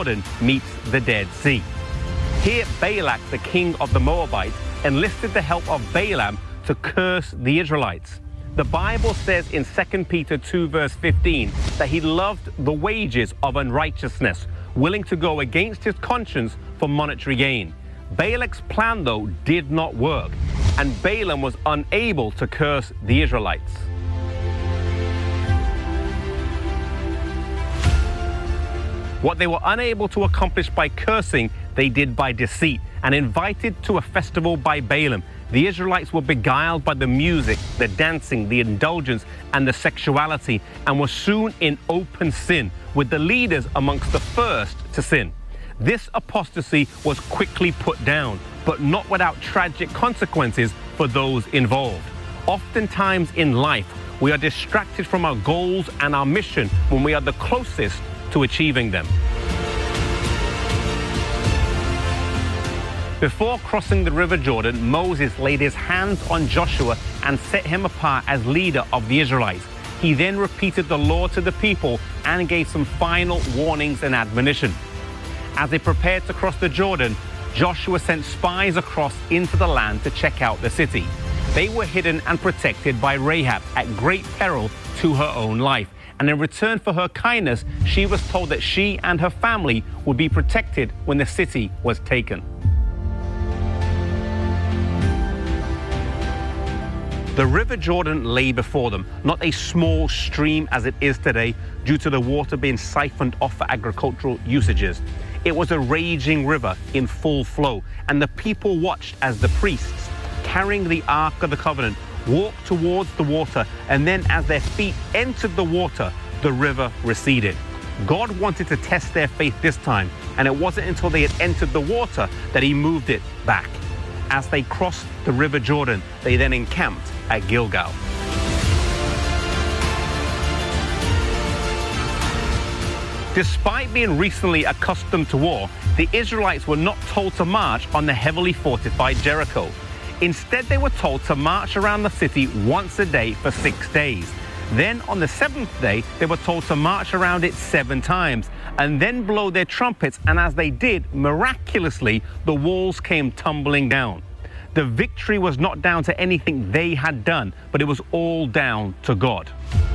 Jordan meets the Dead Sea. Here, Balak, the king of the Moabites, enlisted the help of Balaam to curse the Israelites. The Bible says in 2 Peter 2 verse 15 that he loved the wages of unrighteousness, willing to go against his conscience for monetary gain. Balak's plan, though, did not work, and Balaam was unable to curse the Israelites. What they were unable to accomplish by cursing, they did by deceit, and invited to a festival by Balaam. The Israelites were beguiled by the music, the dancing, the indulgence, and the sexuality, and were soon in open sin, with the leaders amongst the first to sin. This apostasy was quickly put down, but not without tragic consequences for those involved. Oftentimes in life, we are distracted from our goals and our mission when we are the closest to achieving them. Before crossing the River Jordan, Moses laid his hands on Joshua and set him apart as leader of the Israelites. He then repeated the law to the people and gave some final warnings and admonition. As they prepared to cross the Jordan, Joshua sent spies across into the land to check out the city. They were hidden and protected by Rahab at great peril to her own life. And in return for her kindness, she was told that she and her family would be protected when the city was taken. The River Jordan lay before them, not a small stream as it is today, due to the water being siphoned off for agricultural usages. It was a raging river in full flow, and the people watched as the priests, carrying the Ark of the Covenant, walked towards the water, and then as their feet entered the water, the river receded. God wanted to test their faith this time, and it wasn't until they had entered the water that he moved it back. As they crossed the River Jordan, they then encamped at Gilgal. Despite being recently accustomed to war, the Israelites were not told to march on the heavily fortified Jericho. Instead, they were told to march around the city once a day for 6 days. Then on the seventh day, they were told to march around it 7 times and then blow their trumpets. And as they did, miraculously, the walls came tumbling down. The victory was not down to anything they had done, but it was all down to God.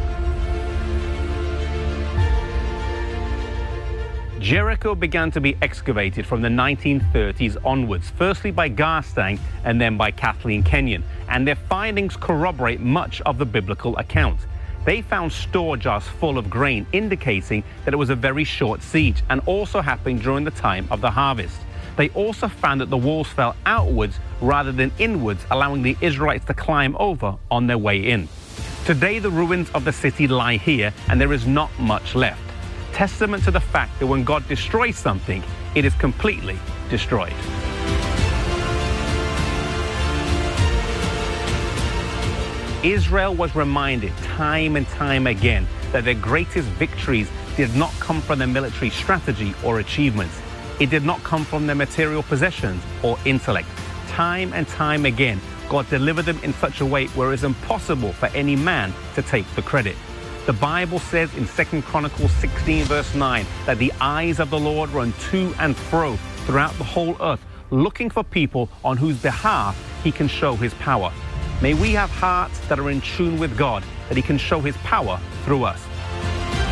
Jericho began to be excavated from the 1930s onwards, firstly by Garstang and then by Kathleen Kenyon, and their findings corroborate much of the biblical account. They found store jars full of grain, indicating that it was a very short siege and also happened during the time of the harvest. They also found that the walls fell outwards rather than inwards, allowing the Israelites to climb over on their way in. Today, the ruins of the city lie here, and there is not much left. Testament to the fact that when God destroys something, it is completely destroyed. Israel was reminded time and time again that their greatest victories did not come from their military strategy or achievements. It did not come from their material possessions or intellect. Time and time again, God delivered them in such a way where it is impossible for any man to take the credit. The Bible says in 2 Chronicles 16 verse 9 that the eyes of the Lord run to and fro throughout the whole earth, looking for people on whose behalf he can show his power. May we have hearts that are in tune with God, that he can show his power through us.